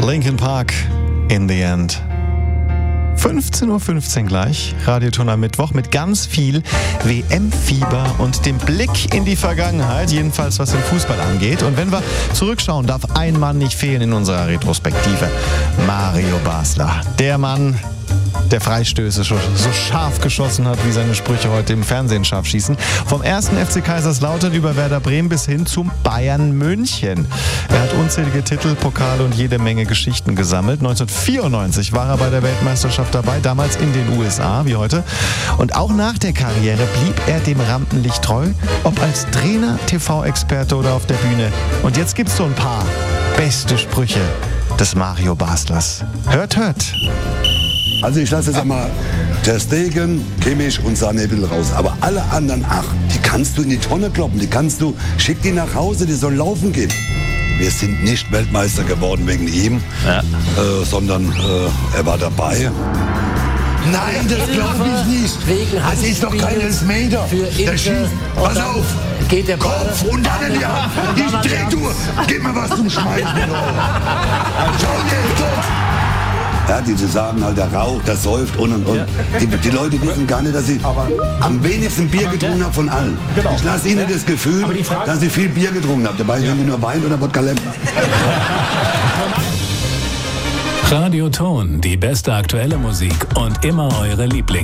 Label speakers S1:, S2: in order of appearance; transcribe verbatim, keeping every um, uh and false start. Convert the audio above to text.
S1: Linkin Park, In the End. fünfzehn Uhr fünfzehn gleich, Radioton am Mittwoch mit ganz viel W M-Fieber und dem Blick in die Vergangenheit, jedenfalls was den Fußball angeht. Und wenn wir zurückschauen, darf ein Mann nicht fehlen in unserer Retrospektive. Mario Basler, der Mann, der Freistöße so scharf geschossen hat, wie seine Sprüche heute im Fernsehen scharf schießen. Vom ersten F C Kaiserslautern über Werder Bremen bis hin zum Bayern München. Er hat unzählige Titel, Pokale und jede Menge Geschichten gesammelt. neunzehnhundertvierundneunzig war er bei der Weltmeisterschaft dabei, damals in den U S A, wie heute. Und auch nach der Karriere blieb er dem Rampenlicht treu, ob als Trainer, T V-Experte oder auf der Bühne. Und jetzt gibt's so ein paar beste Sprüche des Mario Baslers. Hört, hört!
S2: Also ich lasse jetzt einmal Ter Stegen, Kimmich und Sané ein bisschen raus. Aber alle anderen acht, die kannst du in die Tonne kloppen. Die kannst du, schick die nach Hause, die sollen laufen gehen. Wir sind nicht Weltmeister geworden wegen ihm, ja. äh, sondern äh, er war dabei. Nein, das glaube ich nicht. Wegen das ist doch kein Elfmeter. Der schießt. Pass auf. Geht der Kopf und dann in die Hand. Ich dreh du. Gib mir was zum Schmeißen. Schau jetzt doch. Ja, die sagen halt, der raucht, der säuft und und und. Ja. Die, die Leute wissen gar nicht, dass ich am wenigsten Bier getrunken habe von allen. Genau. Ich lasse ihnen das Gefühl, dass ich viel Bier getrunken habe. Dabei sind die nur Wein oder Wodka Lemon.
S3: Radioton, die beste aktuelle Musik und immer eure Lieblinge.